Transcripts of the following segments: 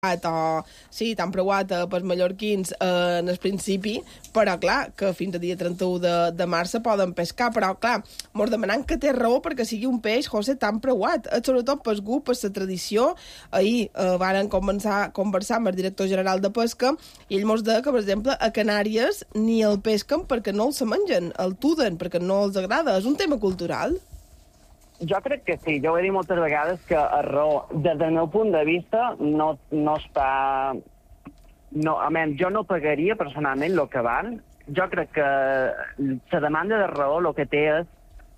o sí, tan preuat pels mallorquins en el principi, però clar, que fins a dia 31 de març se poden pescar, però clar, mos demanen que té raó perquè sigui un peix, José, tan preuat, sobretot pel gust, per la tradició. Ahir varen conversar amb el director general de pesca i ell mos deia que, per exemple, a Canàries ni el pesquen perquè no el se mengen, el tuden perquè no els agrada. És un tema cultural? Jo crec que sí, jo ho he dit moltes vegades que a raó, des del meu punt de vista, no està... No, jo no pagaria personalment el que val. Jo crec que la demanda de raó el que té és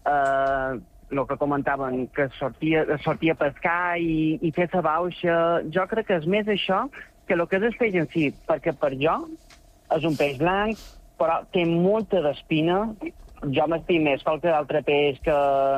el que comentaven, que sortia a pescar i fer la bauxa. Jo crec que és més això que el que és el peix en si, perquè per jo és un peix blanc, però té molta d'espina. Jo m'estic més qualque altre peix que...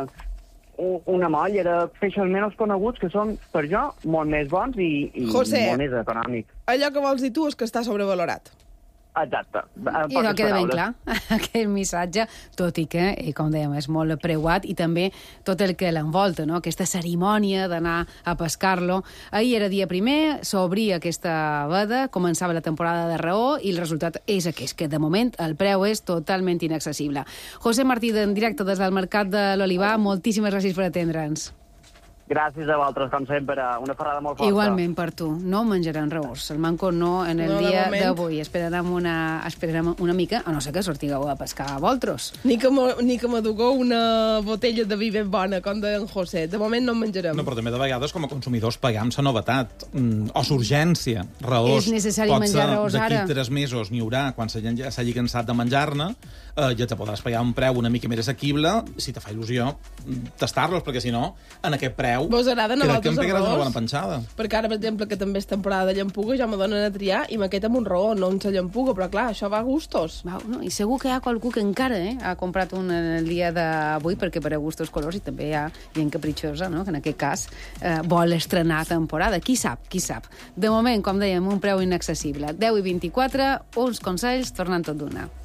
una molla, peixos menys coneguts que són, per jo, molt més bons i José, molt més econòmics. Allò que vols dir tu és que està sobrevalorat. Exacte. I no queda ben clar, aquest missatge, tot i que, com dèiem, és molt preuat, i també tot el que l'envolta, no? Aquesta cerimònia d'anar a pescar-lo. Ahir era dia primer, s'obria aquesta veda, començava la temporada de raó, i el resultat és aquest, que de moment el preu és totalment inaccessible. José Martí, en directe des del Mercat de l'Olivar, moltíssimes gràcies per atendre'ns. Gràcies a vosaltres, com sempre. Una ferrada molt forta. Igualment per tu. No menjaran raors. El manco no en el dia d'avui. Esperarem una mica, a no ser que sortigueu a pescar a vosaltres. Ni que m'adugueu una botella de vi ben bona, com deia en José. De moment no en menjarem. No, però també de vegades, com a consumidors, paguem la novetat. O l'urgència. Raors. És necessari menjar raors ara. D'aquí 3 mesos n'hi haurà, quan s'hagi cansat de menjar-ne, ja te podràs pagar un preu una mica més assequible, si te fa il·lusió, tastar-los, perquè si no, en aquest preu vos agraden a vosaltres els raors? una bona penjada. Perquè ara, per exemple, que també és temporada de llampuga, ja me donen a triar i m'aquest amb un raó, no en la llampuga, però clar, això va a gustos. No, i segur que hi ha qualcú que encara ha comprat un el dia d'avui, perquè per a gustos colors, i també hi ha gent capritxosa, no? Que en aquest cas vol estrenar temporada. Qui sap, qui sap. De moment, com dèiem, un preu inaccessible. 10 i 24, uns consells, tornant tot d'una.